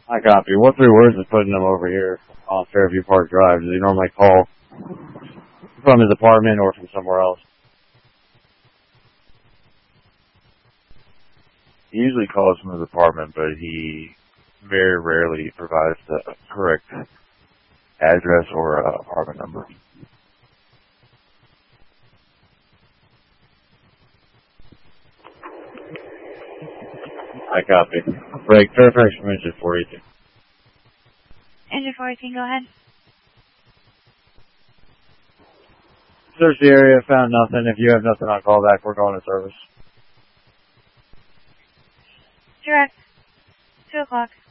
I copy. What three words is putting him over here on Fairview Park Drive? Does he normally call from his apartment or from somewhere else? He usually calls from his apartment, but he very rarely provides the correct address or apartment number. I copy. Break. Fairfax Engine 418. Engine 418, go ahead. Search the area, found nothing. If you have nothing on callback, we're going to service. Direct. 2 o'clock.